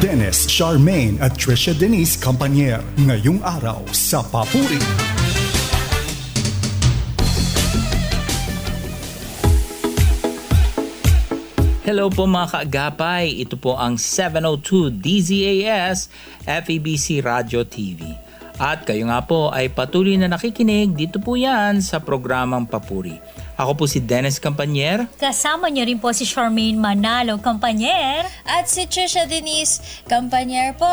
Dennis Charmaine at Trisha Denise Campanier ngayong araw sa Papuri. Hello po mga kaagapay, ito po ang 702 DZAS FEBC Radio TV. At kayo nga po ay patuloy na nakikinig dito po yan sa programang Papuri. Ako po si Dennis Campanier. Kasama niyo rin po si Charmaine Manalo Campanier. At si Trisha Denise Campanier po.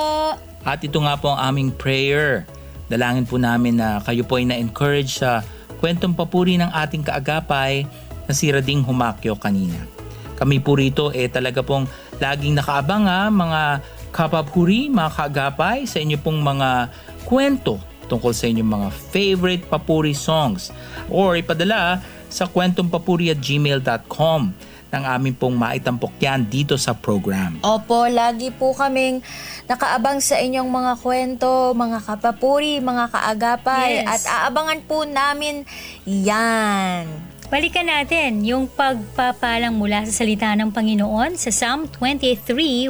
At ito nga po ang aming prayer. Dalangin po namin na kayo po ay na-encourage sa kwentong papuri ng ating kaagapay na si Rading Humakyo kanina. Kami po rito talaga pong laging nakaabang mga kapapuri, mga kaagapay sa inyo pong mga kwento tungkol sa inyong mga favorite papuri songs or ipadala sa kwentompapuri@gmail.com ng aming pong maitampok yan dito sa program. Opo, lagi po kaming nakaabang sa inyong mga kwento, mga kapapuri, mga kaagapay. Yes. At aabangan po namin yan. Balikan natin yung pagpapalang mula sa salita ng Panginoon sa Psalm 23,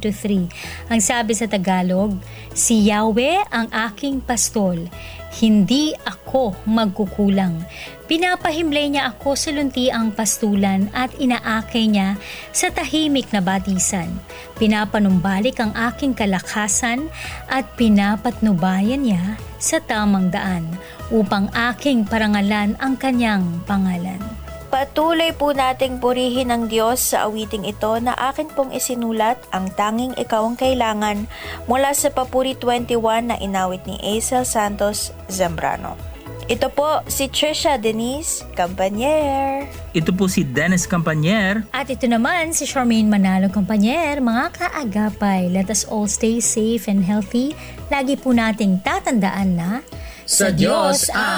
1-3. Ang sabi sa Tagalog, si Yahweh ang aking pastol, hindi ako magkukulang. Pinapahimlay niya ako sa luntiang pastulan at inaakay niya sa tahimik na batisan. Pinapanumbalik ang aking kalakasan at pinapatnubayan niya sa tamang daan upang aking parangalan ang kanyang pangalan. Patuloy po nating purihin ang Diyos sa awiting ito na akin pong isinulat, ang tanging ikaw ang kailangan, mula sa Papuri 21 na inawit ni Aisel Santos Zambrano. Ito po si Trisha Denise Campanier. Ito po si Dennis Campanier. At ito naman si Charmaine Manalo Campanier. Mga kaagapay, let us all stay safe and healthy. Lagi po nating tatandaan na Sa Diyos ang